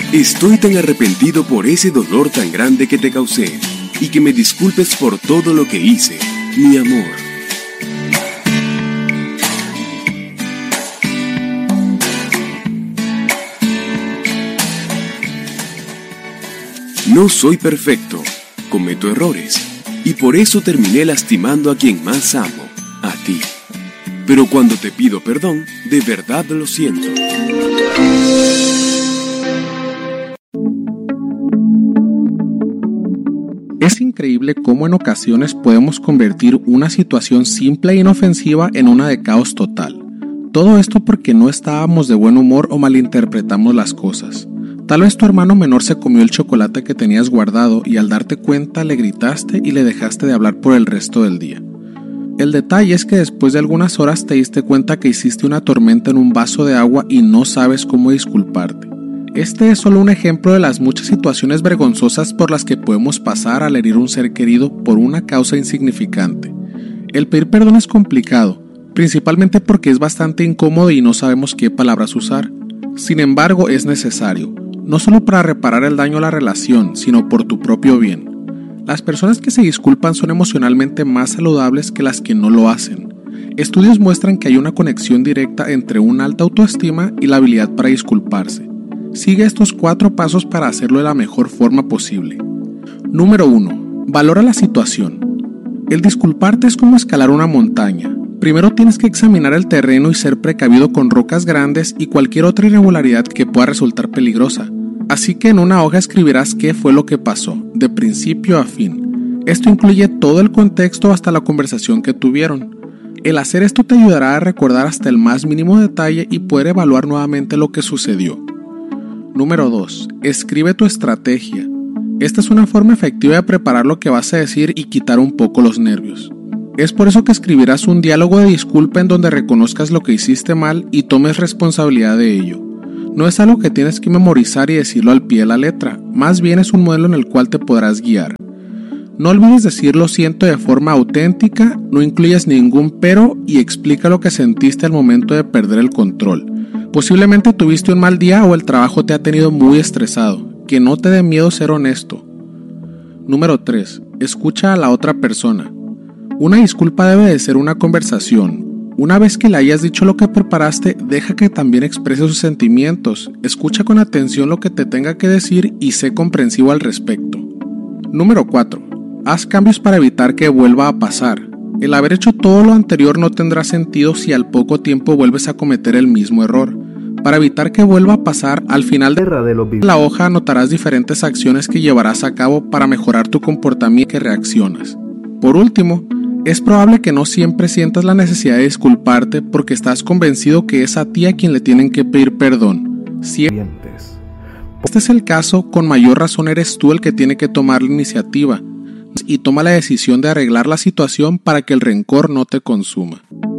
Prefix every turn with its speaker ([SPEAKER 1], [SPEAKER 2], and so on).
[SPEAKER 1] Estoy tan arrepentido por ese dolor tan grande que te causé y que me disculpes por todo lo que hice, mi amor. No soy perfecto, cometo errores y por eso terminé lastimando a quien más amo, a ti. Pero cuando te pido perdón, de verdad lo siento.
[SPEAKER 2] Es increíble cómo en ocasiones podemos convertir una situación simple e inofensiva en una de caos total. Todo esto porque no estábamos de buen humor o malinterpretamos las cosas. Tal vez tu hermano menor se comió el chocolate que tenías guardado y al darte cuenta le gritaste y le dejaste de hablar por el resto del día. El detalle es que después de algunas horas te diste cuenta que hiciste una tormenta en un vaso de agua y no sabes cómo disculparte. Este es solo un ejemplo de las muchas situaciones vergonzosas por las que podemos pasar al herir un ser querido por una causa insignificante. El pedir perdón es complicado, principalmente porque es bastante incómodo y no sabemos qué palabras usar. Sin embargo, es necesario, no solo para reparar el daño a la relación, sino por tu propio bien. Las personas que se disculpan son emocionalmente más saludables que las que no lo hacen. Estudios muestran que hay una conexión directa entre una alta autoestima y la habilidad para disculparse. Sigue estos 4 pasos para hacerlo de la mejor forma posible. Número 1. Valora la situación. El disculparte es como escalar una montaña. Primero tienes que examinar el terreno y ser precavido con rocas grandes y cualquier otra irregularidad que pueda resultar peligrosa. Así que en una hoja escribirás qué fue lo que pasó, de principio a fin. Esto incluye todo el contexto hasta la conversación que tuvieron. El hacer esto te ayudará a recordar hasta el más mínimo detalle y poder evaluar nuevamente lo que sucedió. Número 2. Escribe tu estrategia. Esta es una forma efectiva de preparar lo que vas a decir y quitar un poco los nervios. Es por eso que escribirás un diálogo de disculpa en donde reconozcas lo que hiciste mal y tomes responsabilidad de ello. No es algo que tienes que memorizar y decirlo al pie de la letra, más bien es un modelo en el cual te podrás guiar. No olvides decir lo siento de forma auténtica, no incluyas ningún pero y explica lo que sentiste al momento de perder el control. Posiblemente tuviste un mal día o el trabajo te ha tenido muy estresado, que no te dé miedo ser honesto. Número 3. Escucha a la otra persona. Una disculpa debe de ser una conversación. Una vez que le hayas dicho lo que preparaste, deja que también exprese sus sentimientos, escucha con atención lo que te tenga que decir y sé comprensivo al respecto. Número 4. Haz cambios para evitar que vuelva a pasar. El haber hecho todo lo anterior no tendrá sentido si al poco tiempo vuelves a cometer el mismo error. Para evitar que vuelva a pasar, al final de la hoja anotarás diferentes acciones que llevarás a cabo para mejorar tu comportamiento y que reaccionas. Por último, es probable que no siempre sientas la necesidad de disculparte porque estás convencido que es a ti a quien le tienen que pedir perdón. Si este es el caso, con mayor razón eres tú el que tiene que tomar la iniciativa y toma la decisión de arreglar la situación para que el rencor no te consuma.